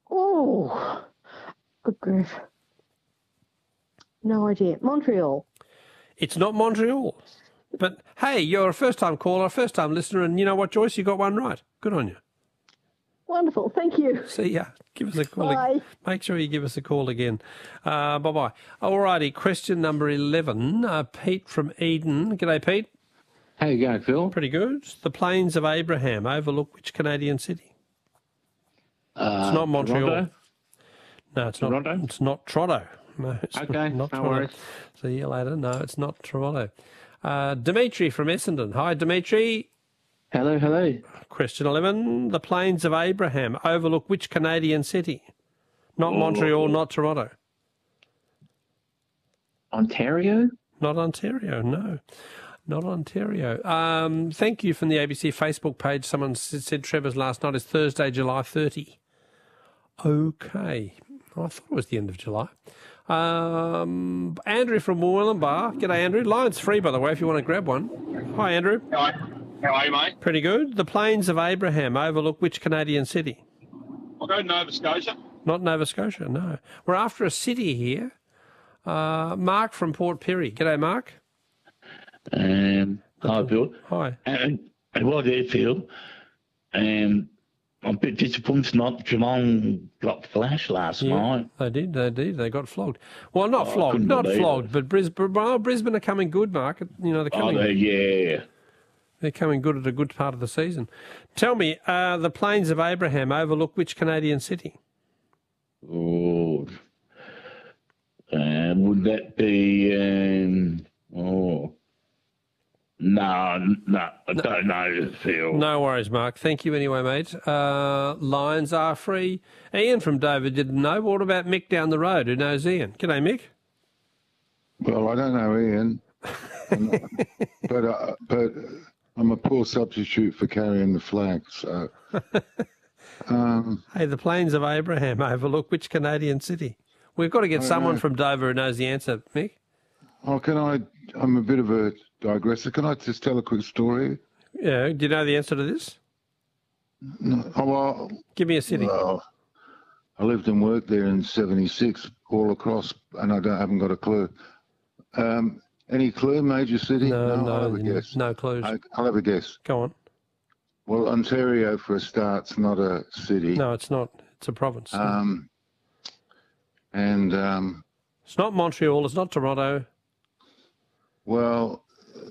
Oh, good grief. No idea. Montreal. It's not Montreal. But, hey, you're a first-time caller, a first-time listener, and you know what, Joyce? You got one right. Good on you. Wonderful. Thank you. See ya. Give us a call. Bye. Make sure you give us a call again. Bye-bye. All righty, question number 11. Pete from Eden. G'day, Pete. How you going, Phil? Pretty good. The Plains of Abraham overlook which Canadian city? It's not Montreal. Toronto? No, it's not. Toronto? It's not Toronto. No, it's Okay, not no Toronto. worries. See you later. No, it's not Toronto. Dimitri from Essendon. Hi, Dimitri. Hello, hello. Question 11. The Plains of Abraham overlook which Canadian city? Not Montreal, not Toronto. Ontario? Not Ontario, no. Not Ontario. Thank you from the ABC Facebook page. Someone said Trevor's last night is Thursday, July 30. Okay. I thought it was the end of July. Andrew from Wollumbar. G'day, Andrew. Line's free, by the way, if you want to grab one. Hi, Andrew. How are you, mate? Pretty good. The Plains of Abraham overlook which Canadian city? I'll go Nova Scotia. Not Nova Scotia, no. We're after a city here. Mark from Port Pirie. G'day, Mark. Hi, Phil. Hi. Well, there, Phil. I'm a bit disappointed not Geelong got flashed last night. They did. They got flogged. Well, not flogged, but Brisbane are coming good, Mark. You know, they're coming. They're coming good at a good part of the season. Tell me, the Plains of Abraham overlook which Canadian city? Oh, would that be? No, I don't know, Phil. No worries, Mark. Thank you anyway, mate. Lines are free. Ian from Dover didn't know. What about Mick down the road, who knows Ian? G'day, Mick. Well, I don't know Ian, but I'm a poor substitute for carrying the flag. So, hey, the Plains of Abraham overlook which Canadian city? We've got to get someone from Dover who knows the answer, Mick. Oh, I'm a bit of a digressor. Can I just tell a quick story? Yeah. Do you know the answer to this? No, well, give me a city. Well, I lived and worked there in '76, all across, and I haven't got a clue. Any clue? Major city? No, I'll have a guess. No clues. I'll have a guess. Go on. Well, Ontario, for a start's not a city. No, it's not. It's a province. It's not Montreal. It's not Toronto. Well,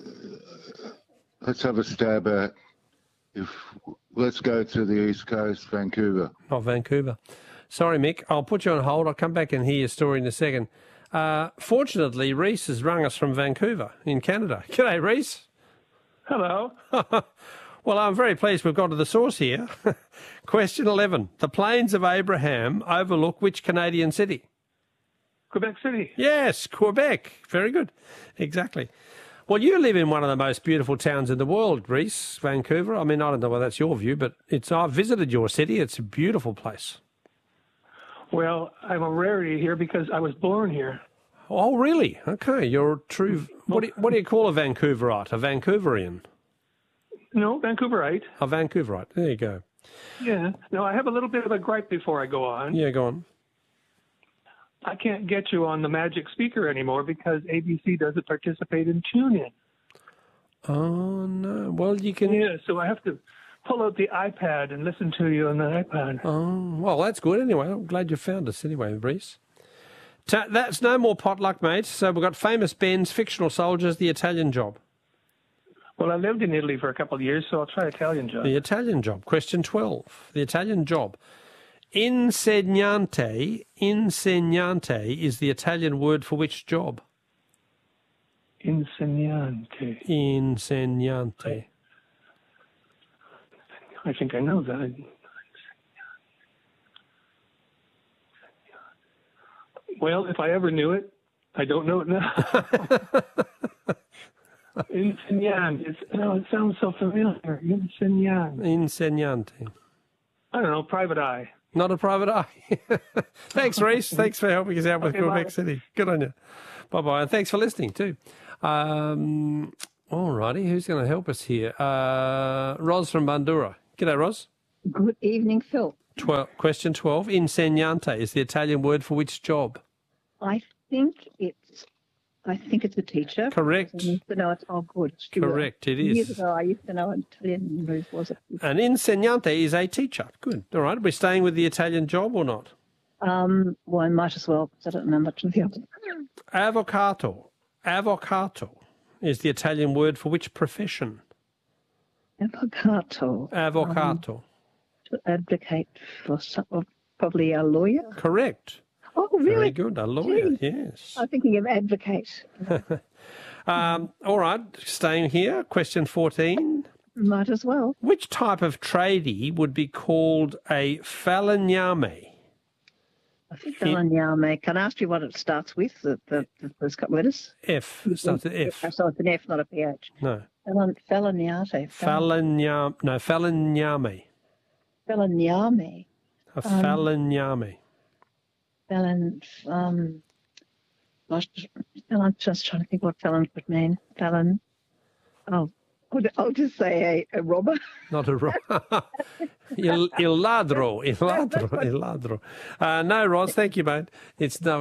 let's have a stab at let's go to the East Coast, Vancouver. Not Vancouver. Sorry, Mick. I'll put you on hold. I'll come back and hear your story in a second. Fortunately, Reese has rung us from Vancouver in Canada. G'day, Reese. Hello. Well, I'm very pleased we've got to the source here. Question 11. The Plains of Abraham overlook which Canadian city? Quebec City. Yes, Quebec. Very good. Exactly. Well, you live in one of the most beautiful towns in the world, Reese, Vancouver. I mean, I don't know whether that's your view, but I've visited your city. It's a beautiful place. Well, I'm a rarity here because I was born here. Oh, really? Okay, you're a true... What do you call a Vancouverite? A Vancouverian? No, Vancouverite. A Vancouverite. There you go. Yeah. No, I have a little bit of a gripe before I go on. Yeah, go on. I can't get you on the magic speaker anymore because ABC doesn't participate in TuneIn. Oh, no. Well, you can... Yeah, so I have to pull out the iPad and listen to you on the iPad. Oh, well, that's good anyway. I'm glad you found us anyway, Reese. That's no more potluck, mate. So we've got Famous Ben's, Fictional Soldiers, The Italian Job. Well, I lived in Italy for a couple of years, so I'll try Italian Job. The Italian Job. Question 12. The Italian Job. Insegnante is the Italian word for which job? Insegnante. I think I know that. Well, if I ever knew it, I don't know it now. Insegnante. It sounds so familiar. Insegnante. I don't know, private eye. Not a private eye. Thanks, Reese. Thanks for helping us out with Quebec City. Good on you. Bye-bye. And thanks for listening too. All righty. Who's going to help us here? Ros from Bandura. G'day, Ros. Good evening, Phil. Question 12. Insegnante is the Italian word for which job? I think it's a teacher. Correct. I used to know it. Oh, good. Correct, it Years is. ago, I used to know an Italian move, was it? An insegnante is a teacher. Good. All right. Are we staying with the Italian job or not? Well, I might as well, because I don't know much of the other. Avvocato. Avvocato is the Italian word for which profession? Avvocato. Avvocato. To advocate for probably a lawyer. Correct. Oh, really? Very good. A lawyer, Gee. yes. I'm thinking of advocate. All right. Staying here. Question 14. Might as well. Which type of tradie would be called a falegname? I think falegname. Can I ask you what it starts with? The first couple letters? F. It starts with F. So it's an F, not a PH. No. Falegname. Falegname. No, falegname. Falegname. A falegname. I'm just trying to think what felon would mean. Felon. Oh, I'll just say a robber. Not a robber. Il ladro. Il ladro. Il ladro. No, Roz, thank you, mate. It's not.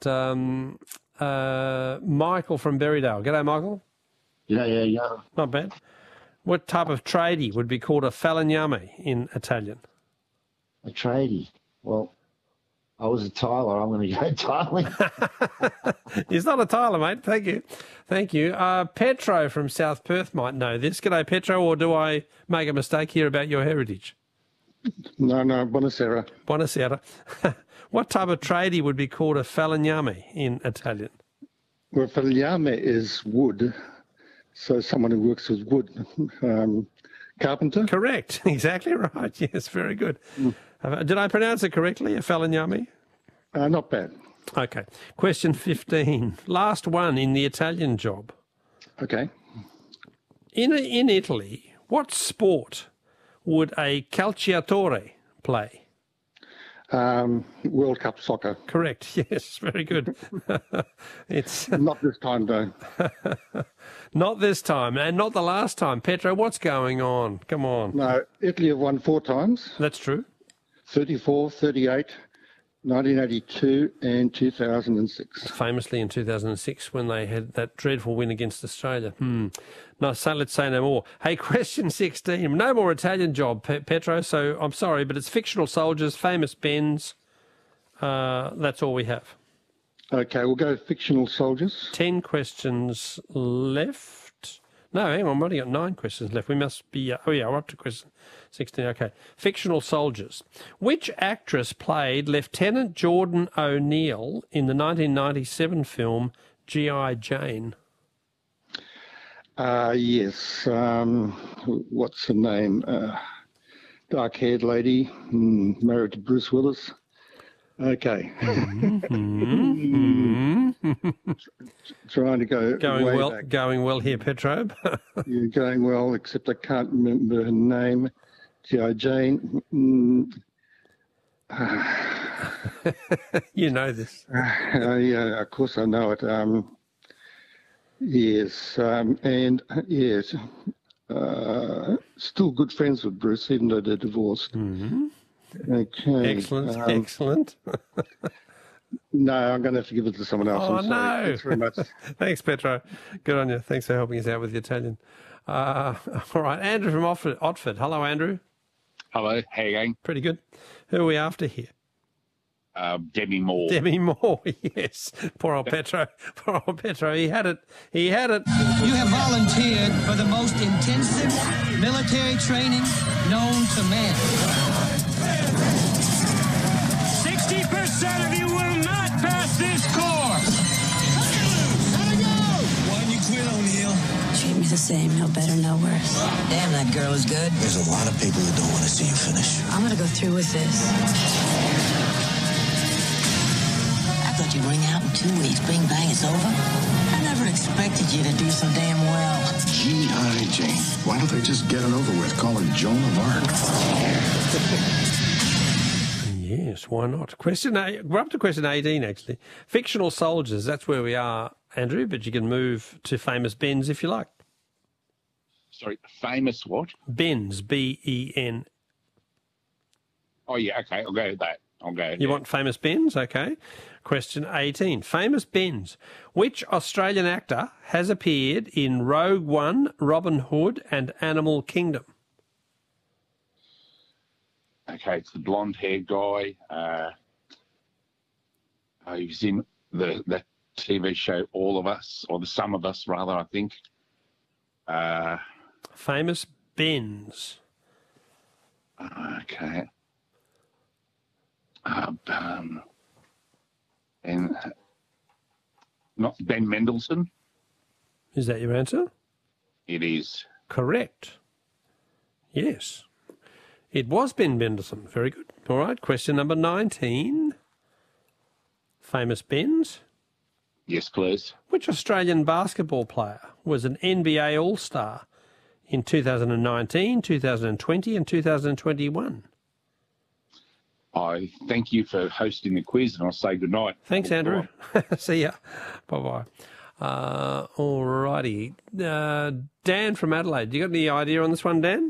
Michael from Berrydale. G'day, Michael. Yeah. Not bad. What type of tradie would be called a falegname in Italian? A tradie. Well, I was a tiler. I'm going to go tiling. He's not a tiler, mate. Thank you. Thank you. Petro from South Perth might know this. G'day, Petro, or do I make a mistake here about your heritage? No, buonasera. Buonasera. What type of tradie would be called a falegname in Italian? Well, falegname is wood. So someone who works with wood. Carpenter? Correct. Exactly right. Yes, very good. Did I pronounce it correctly, a falegname? Not bad. Okay. Question 15. Last one in the Italian job. Okay. In Italy, what sport would a calciatore play? World Cup soccer. Correct. Yes, very good. It's not this time, though. Not this time, and not the last time. Petro, what's going on? Come on. No, Italy have won 4 times. That's true. 34, 38, 1982 and 2006. Famously in 2006 when they had that dreadful win against Australia. No, so let's say no more. Hey, question 16. No more Italian job, Petro, so I'm sorry, but it's fictional soldiers, famous Bens. That's all we have. Okay, we'll go fictional soldiers. 10 questions left. No, hang on, we've only got 9 questions left. We must be... we're up to question 16. Okay. Fictional soldiers. Which actress played Lieutenant Jordan O'Neill in the 1997 film G.I. Jane? Yes. What's her name? Dark-haired lady, married to Bruce Willis. Okay. Trying to go back. Going well here, Petro. You're going well, except I can't remember her name. G.I. Jane. You know this. Yeah, of course I know it. Yes, and yes, still good friends with Bruce, even though they're divorced. Okay. Excellent. No, I'm going to have to give it to someone else. Oh, no. Thanks very much. Thanks, Petro. Good on you. Thanks for helping us out with the Italian. All right, Andrew from Otford. Hello, Andrew. Hello. How you going? Pretty good. Who are we after here? Demi Moore. Demi Moore, yes. Poor old Petro. Poor old Petro. He had it. You have volunteered for the most intensive military training known to man. 60% of you will not pass this course. Why didn't you quit, O'Neill? Treat me the same, no better, no worse. Damn, that girl is good. There's a lot of people who don't want to see you finish. I'm going to go through with this. I thought you'd ring out in 2 weeks. Bing, bang, it's over. I never expected you to do so damn well. G.I. Jane. Why don't they just get it over with? Call her Joan of Arc. Yes, why not? We're up to question 18, actually. Fictional soldiers, that's where we are, Andrew, but you can move to famous Bens if you like. Sorry, famous what? Bens, B-E-N. Oh, yeah, okay, I'll go with that. You want Famous Ben's? Okay. Question 18. Famous Ben's. Which Australian actor has appeared in Rogue One, Robin Hood and Animal Kingdom? Okay, it's the blonde-haired guy. He was in the TV show All of Us, or The Sum of Us, rather, I think. Famous Ben's. Okay. And not Ben Mendelsohn. Is that your answer? It is. Correct. Yes. It was Ben Mendelsohn. Very good. All right. Question number 19. Famous Ben's. Yes, please. Which Australian basketball player was an NBA All-Star in 2019, 2020 and 2021? I thank you for hosting the quiz, and I'll say good night. Thanks, Andrew. See ya. Bye-bye. All righty. Dan from Adelaide, do you got any idea on this one, Dan?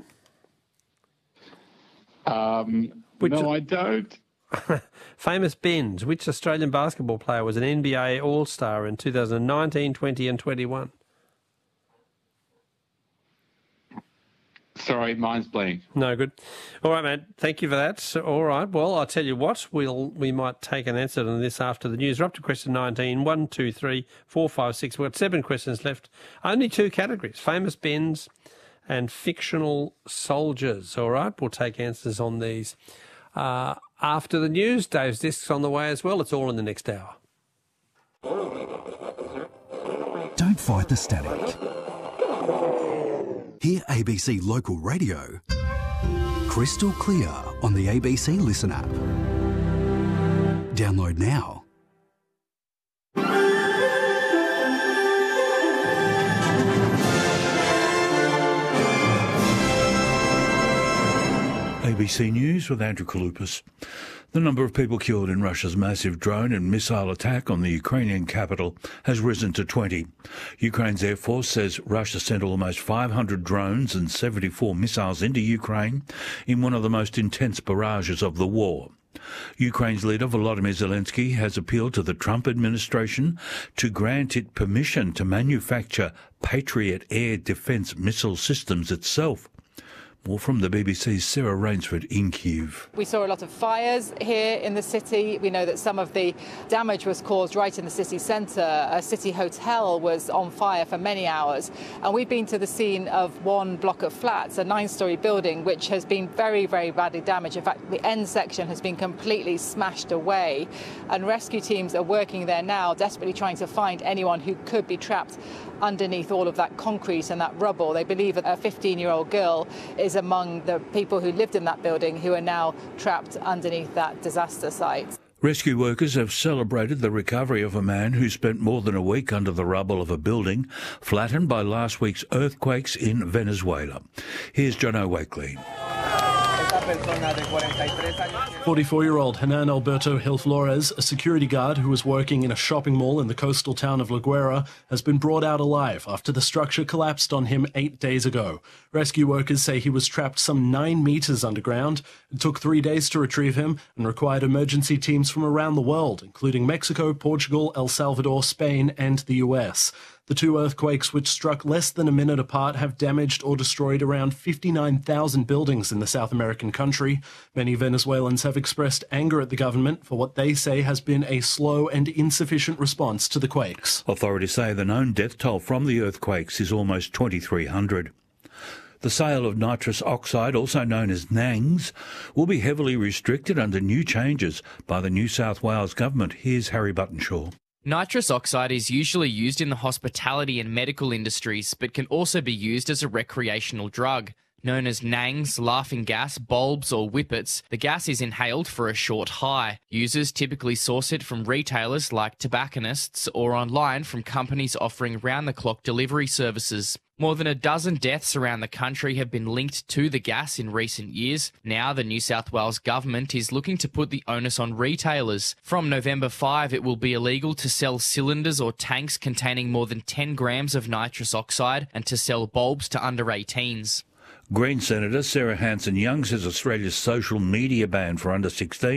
No, I don't. Famous Ben's. Which Australian basketball player was an NBA All-Star in 2019, 20 and 21? Sorry, mine's blank. No, good. All right, mate. Thank you for that. So, all right. Well, I'll tell you what. We might take an answer to this after the news. We're up to question 19. 1, 2, 3, 4, 5, 6. We've got 7 questions left. Only 2 categories. Famous Ben's and fictional soldiers. All right. We'll take answers on these after the news. Dave's Disc's on the way as well. It's all in the next hour. Don't fight the static. Hear ABC Local Radio crystal clear on the ABC Listen app. Download now. ABC News with Andrew Kaloupas. The number of people killed in Russia's massive drone and missile attack on the Ukrainian capital has risen to 20. Ukraine's Air Force says Russia sent almost 500 drones and 74 missiles into Ukraine in one of the most intense barrages of the war. Ukraine's leader Volodymyr Zelensky has appealed to the Trump administration to grant it permission to manufacture Patriot air defence missile systems itself. More from the BBC's Sarah Rainsford in Kyiv. We saw a lot of fires here in the city. We know that some of the damage was caused right in the city centre. A city hotel was on fire for many hours. And we've been to the scene of one block of flats, a 9-storey building, which has been very, very badly damaged. In fact, the end section has been completely smashed away. And rescue teams are working there now, desperately trying to find anyone who could be trapped underneath all of that concrete and that rubble. They believe a 15-year-old girl is among the people who lived in that building who are now trapped underneath that disaster site. Rescue workers have celebrated the recovery of a man who spent more than a week under the rubble of a building flattened by last week's earthquakes in Venezuela. Here's Jono Wakely. 44-year-old Hernan Alberto Gil Flores, a security guard who was working in a shopping mall in the coastal town of La Guaira, has been brought out alive after the structure collapsed on him 8 days ago. Rescue workers say he was trapped some 9 metres underground. It took 3 days to retrieve him and required emergency teams from around the world, including Mexico, Portugal, El Salvador, Spain and the US. The 2 earthquakes, which struck less than a minute apart, have damaged or destroyed around 59,000 buildings in the South American country. Many Venezuelans have expressed anger at the government for what they say has been a slow and insufficient response to the quakes. Authorities say the known death toll from the earthquakes is almost 2,300. The sale of nitrous oxide, also known as NANGs, will be heavily restricted under new changes by the New South Wales government. Here's Harry Buttonshaw. Nitrous oxide is usually used in the hospitality and medical industries, but can also be used as a recreational drug. Known as NANGs, laughing gas, bulbs or whippets, the gas is inhaled for a short high. Users typically source it from retailers like tobacconists or online from companies offering round-the-clock delivery services. More than a dozen deaths around the country have been linked to the gas in recent years. Now the New South Wales government is looking to put the onus on retailers. From November 5, it will be illegal to sell cylinders or tanks containing more than 10 grams of nitrous oxide and to sell bulbs to under 18s. Green Senator Sarah Hanson-Young says Australia's social media ban for under 16